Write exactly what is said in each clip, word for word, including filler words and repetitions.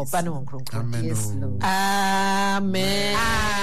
Oba no nkronkron. Yes, Lord. Amen.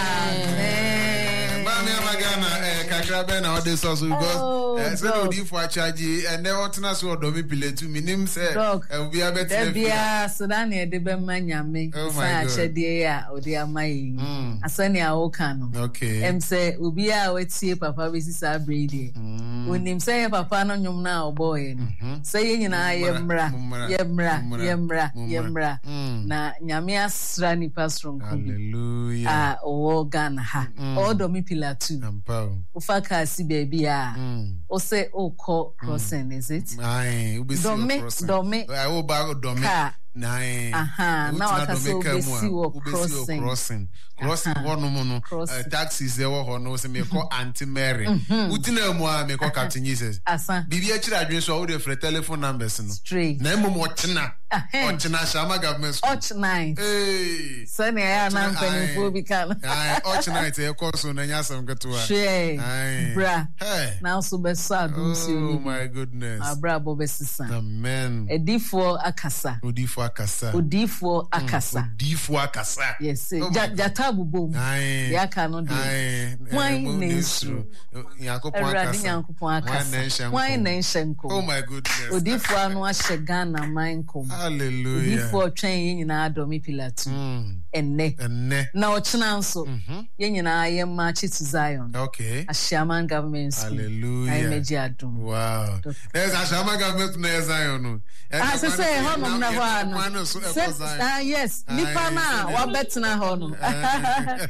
Amen. Mami amagana eh kakra be na ode so so because say no di for charge and then what na so do me piletu minim say e obi abetire bia so na na de be ma nyame sa achede ya odi amayi asani a wo kan no okay em say obi a wetie papa be sisa brede onim say papa no nyum na oboye no say ye nyina ye mra ye mra ye mra ye mra na nyame asra ni pasron ko hallelujah ah o Ghana ha o do me pilatu ufaka si baby a o say o call crossing is it aye u be see crossing dome I will back dome nine aha now I can see crossing crossing crossing one no taxis there were no say me call Auntie Mary utina mu a me call Captain Jesus bibi a chira adwen so wo de free telephone numbers no straight na emo mo china ochina shama government school och nine eh sani ya na mpanimfo bi kan ai och nine e call so na nyasam gatoa shey bra hey now so be sad oh my goodness abra bo be sisa amen edifo akasa odifo akasa odifo akasa odifo akasa yes jata bubom ya ka no de wine nensru yakopon akasa yakopon akasa wine nenshenko oh my goodness odifo anu ahye Ghana mankom hallelujah odifo twen nyina adomi pilatu enne enne na ochina nso ye nyina ye march to Zion okay Ashaman government school hallelujah I meji adum wow there's Ashaman government na Zion no ah se say honum na ho ano ah yes nipa na wa betna ho no